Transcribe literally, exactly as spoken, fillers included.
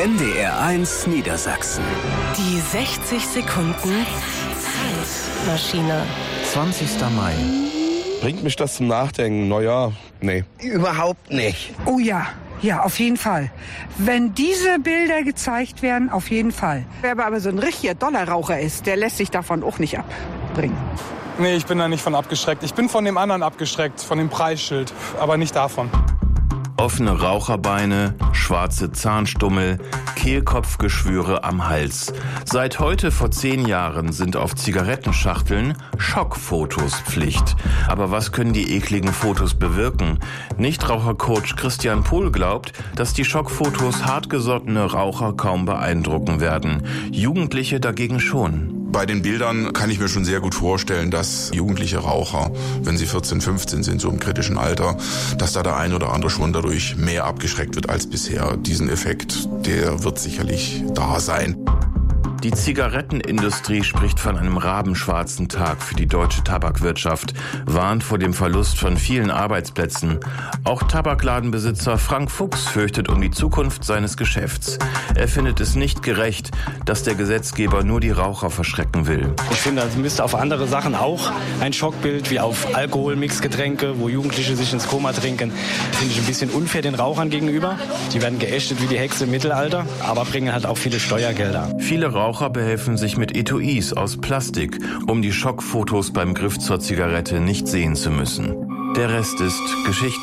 N D R eins Niedersachsen. Die sechzig Sekunden Zeitmaschine. zwanzigster Mai. Bringt mich das zum Nachdenken? Naja, nee. Überhaupt nicht. Oh ja, ja, auf jeden Fall. Wenn diese Bilder gezeigt werden, auf jeden Fall. Wer aber so ein richtiger Dollarraucher ist, der lässt sich davon auch nicht abbringen. Nee, ich bin da nicht von abgeschreckt. Ich bin von dem anderen abgeschreckt, von dem Preisschild, aber nicht davon. Offene Raucherbeine, schwarze Zahnstummel, Kehlkopfgeschwüre am Hals. Seit heute vor zehn Jahren sind auf Zigarettenschachteln Schockfotos Pflicht. Aber was können die ekligen Fotos bewirken? Nichtrauchercoach Christian Pohl glaubt, dass die Schockfotos hartgesottene Raucher kaum beeindrucken werden. Jugendliche dagegen schon. Bei den Bildern kann ich mir schon sehr gut vorstellen, dass jugendliche Raucher, wenn sie vierzehn, fünfzehn sind, so im kritischen Alter, dass da der ein oder andere schon dadurch mehr abgeschreckt wird als bisher. Diesen Effekt, der wird sicherlich da sein. Die Zigarettenindustrie spricht von einem rabenschwarzen Tag für die deutsche Tabakwirtschaft, warnt vor dem Verlust von vielen Arbeitsplätzen. Auch Tabakladenbesitzer Frank Fuchs fürchtet um die Zukunft seines Geschäfts. Er findet es nicht gerecht, dass der Gesetzgeber nur die Raucher verschrecken will. Ich finde, es müsste auf andere Sachen auch ein Schockbild, wie auf Alkoholmixgetränke, wo Jugendliche sich ins Koma trinken, finde ich ein bisschen unfair den Rauchern gegenüber. Die werden geächtet wie die Hexe im Mittelalter, aber bringen halt auch viele Steuergelder. Viele Raucher Raucher behelfen sich mit Etuis aus Plastik, um die Schockfotos beim Griff zur Zigarette nicht sehen zu müssen. Der Rest ist Geschichte.